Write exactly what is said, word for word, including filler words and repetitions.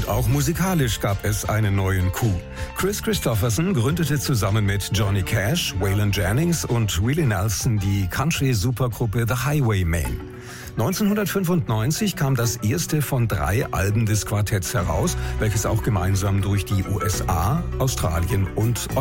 Und auch musikalisch gab es einen neuen Coup. Chris Christopherson gründete zusammen mit Johnny Cash, Waylon Jennings und Willie Nelson die Country-Supergruppe The Highwaymen. neunzehnhundertfünfundneunzig kam das erste von drei Alben des Quartetts heraus, welches auch gemeinsam durch die U S A, Australien und